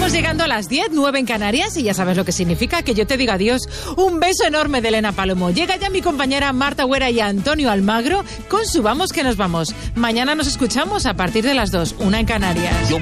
Estamos llegando a las 10, 9 en Canarias, y ya sabes lo que significa que yo te diga adiós. Un beso enorme de Elena Palomo. Llega ya mi compañera Marta Huera y Antonio Almagro con su Vamos que nos vamos. Mañana nos escuchamos a partir de las 2, 1 en Canarias.